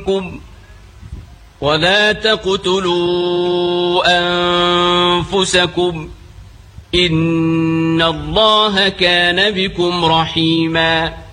بكم ولا تقتلوا أنفسكم إن الله كان بكم رحيما